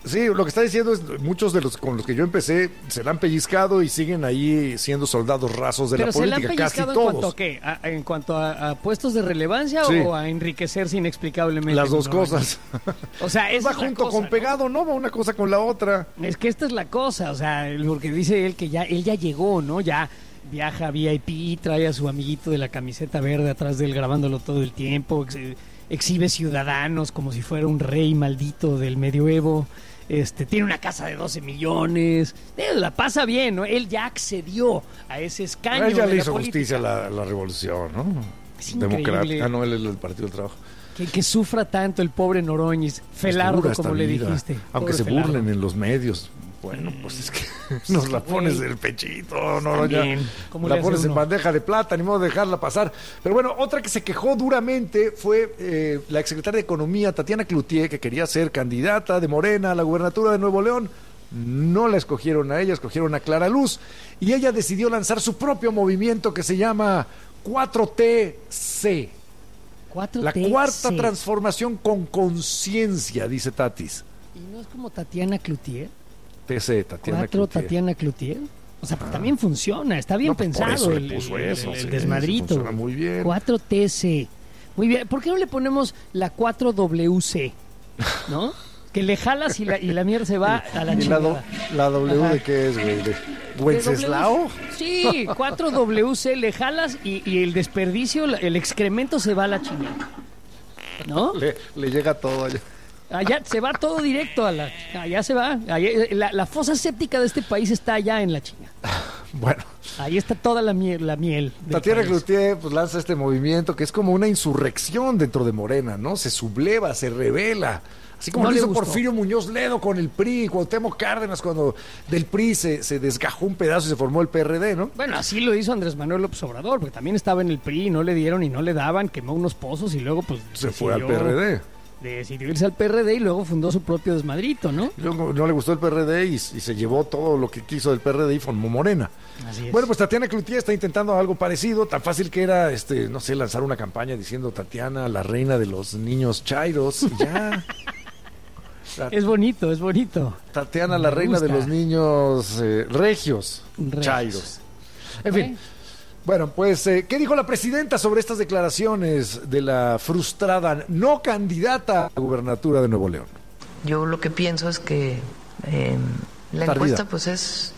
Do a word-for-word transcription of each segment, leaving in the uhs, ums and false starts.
Sí, lo que está diciendo es muchos de los con los que yo empecé se la han pellizcado y siguen ahí siendo soldados rasos de Pero la se política, la han casi pellizcado todos. en cuanto a qué, ¿A, en cuanto a, a puestos de relevancia Sí. o a enriquecerse inexplicablemente? Las dos No, cosas. O sea, esa Va es la junto cosa, con ¿no? pegado, ¿no? Va una cosa con la otra. Es que esta es la cosa, o sea, porque dice él que ya él ya llegó, ¿no? Ya viaja V I P, trae a su amiguito de la camiseta verde atrás de él grabándolo todo el tiempo, ex- exhibe ciudadanos como si fuera un rey maldito del medioevo. Este, tiene una casa de doce millones, eh, la pasa bien, ¿no? Él ya accedió a ese escaño. A él ya de le la hizo política. justicia a la, la revolución, ¿no? Es increíble. Democrática. Ah, no, él es el Partido del Trabajo. Que, que sufra tanto el pobre Noroñez, Felardo, Dura esta como le vida. dijiste. Aunque Pobre se Felardo. burlen en los medios. Bueno, pues es que nos la pones güey. del pechito, no, ya. También. ¿Cómo le La hace pones en uno? bandeja de plata, ni modo de dejarla pasar. Pero bueno, otra que se quejó duramente fue eh, la exsecretaria de Economía, Tatiana Cloutier, que quería ser candidata de Morena a la gubernatura de Nuevo León. No la escogieron a ella, escogieron a Clara Luz. Y ella decidió lanzar su propio movimiento que se llama cuatro T C. cuatro La T cuarta C. transformación con conciencia, dice Tatis. ¿Y no es como Tatiana Cloutier? T C, Tatiana ¿Cuatro Cloutier. Tatiana Cloutier? O sea, pero también funciona, está bien No, pues por pensado eso el, le puso el- eso, el- el sí, desmadrito. funciona muy bien. cuatro T C. Muy bien. ¿Por qué no le ponemos la cuatro W C? ¿No? Que le jalas y la, y la mierda se va a la ¿Y la, do- chingada. la W Ajá. de qué es, güey? ¿De Wenceslao? De W- Sí, cuatro W C, le jalas y, y el desperdicio, la- el excremento se va a la chingada. ¿No? Le, le llega todo allá. Allá se va todo directo a la... Allá se va. Allá- la, la fosa séptica de este país está allá en la chingada. Bueno, Ahí está toda la miel. La miel del Tatiana país. Cloutier pues lanza este movimiento que es como una insurrección dentro de Morena, ¿no? Se subleva, se revela. Así como No lo le hizo gustó. Porfirio Muñoz Ledo con el P R I, Cuauhtémoc Cárdenas cuando del P R I se, se desgajó un pedazo y se formó el P R D, ¿no? Bueno, así lo hizo Andrés Manuel López Obrador, porque también estaba en el P R I, no le dieron y no le daban, quemó unos pozos y luego pues Se fue al decidió- P R D. Decidió irse al P R D y luego fundó su propio desmadrito, ¿no? Luego no le gustó el P R D y, y se llevó todo lo que quiso del P R D y formó Morena. Así es. Bueno, pues Tatiana Cloutier está intentando algo parecido, tan fácil que era, este, no sé, lanzar una campaña diciendo Tatiana, la reina de los niños chairos, y ya. Ta- Es bonito, es bonito. Tatiana, la Me reina de gusta. los niños eh, regios, Regios. chairos. En Bueno. fin. Bueno, pues, eh, ¿qué dijo la presidenta sobre estas declaraciones de la frustrada no candidata a la gubernatura de Nuevo León? Yo lo que pienso es que eh, la Tardía. encuesta pues es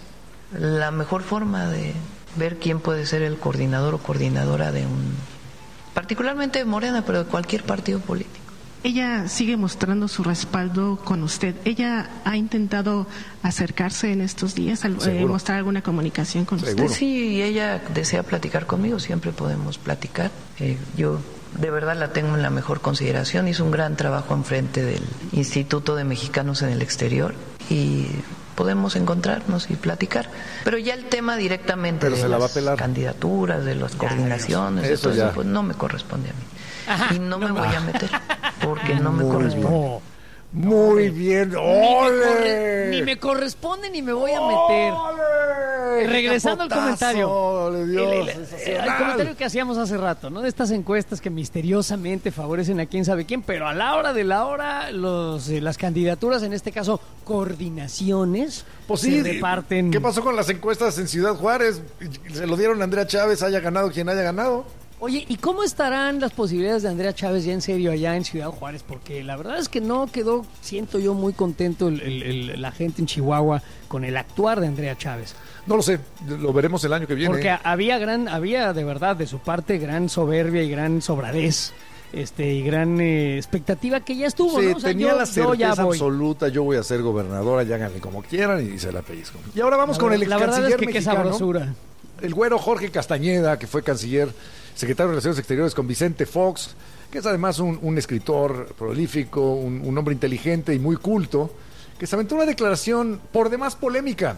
la mejor forma de ver quién puede ser el coordinador o coordinadora de un, particularmente de Morena, pero de cualquier partido político. Ella sigue mostrando su respaldo con usted. ¿Ella ha intentado acercarse en estos días, al- eh, Seguro. mostrar alguna comunicación con Seguro. usted? Si ella desea platicar conmigo, siempre podemos platicar. Eh, yo de verdad la tengo en la mejor consideración. Hizo un gran trabajo enfrente del Instituto de Mexicanos en el Exterior y podemos encontrarnos y platicar. Pero ya el tema directamente Pero de se la va a las pelar. candidaturas, de las coordinaciones, de Eso todo ya. eso, pues no me corresponde a mí. Ajá, y no, no me me- voy a meter porque no me Muy corresponde. No. Muy bien. Ni me, corre- ¡Ole! ni me corresponde ni me voy a meter. ¡Ole! Regresando al ¡Qué capotazo comentario. le dio! El- el- Sensacional. el comentario que hacíamos hace rato, ¿no? De estas encuestas que misteriosamente favorecen a quién sabe quién, pero a la hora de la hora, los, eh, las candidaturas, en este caso, coordinaciones, Pues se sí, reparten. ¿qué pasó con las encuestas en Ciudad Juárez? Se lo dieron a Andrea Chávez, haya ganado quien haya ganado. Oye, ¿y cómo estarán las posibilidades de Andrea Chávez ya en serio allá en Ciudad Juárez? Porque la verdad es que no quedó, siento yo, muy contento el- el- el- la gente en Chihuahua con el actuar de Andrea Chávez. No lo sé, lo veremos el año que viene. Porque había gran, había de verdad de su parte gran soberbia y gran sobradez, este, y gran eh, expectativa que ya estuvo, Sí, ¿no? O sea, tenía yo- la yo ya certeza voy. absoluta, yo voy a ser gobernadora, ya háganle como quieran y se la pellizco. Y ahora vamos La con el ver- ex la verdad canciller es que qué mexicano, sabrosura. el güero Jorge Castañeda, que fue canciller, secretario de Relaciones Exteriores con Vicente Fox, que es además un, un escritor prolífico, un, un hombre inteligente y muy culto, que se aventó una declaración por demás polémica.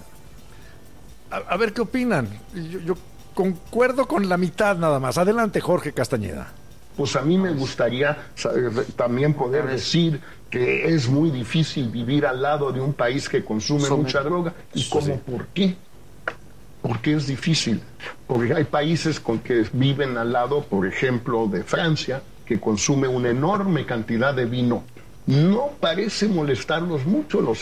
A, a ver qué opinan. Yo, yo concuerdo con la mitad nada más. Adelante, Jorge Castañeda. Pues a mí me gustaría saber, también poder decir que es muy difícil vivir al lado de un país que consume mucha droga. ¿Y cómo? ¿Por qué? ¿Por qué es difícil? Porque hay países con que viven al lado, por ejemplo, de Francia, que consume una enorme cantidad de vino. No parece molestarlos mucho los